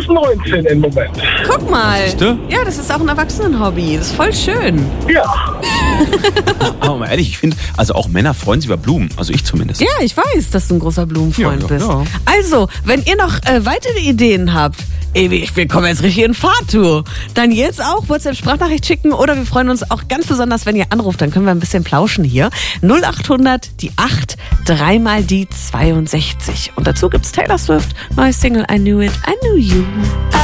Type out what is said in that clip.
bis 19 im Moment. Guck mal. Siehste? Ja, das ist auch ein Erwachsenenhobby. Das ist voll schön. Ja. Aber mal ehrlich, ich finde, also auch Männer freuen sich über Blumen. Also ich zumindest. Ja, ich weiß, dass du ein großer Blumenfreund Ja, bist. ja. Also, wenn ihr noch weitere Ideen habt, wir kommen jetzt richtig in Fahrtour, dann jetzt auch WhatsApp-Sprachnachricht schicken oder wir freuen uns auch ganz besonders, wenn ihr anruft, dann können wir ein bisschen plauschen hier. 0800 die 8, dreimal die 62. Und dazu gibt's Taylor Swift, neues Single I Knew It, I Knew You.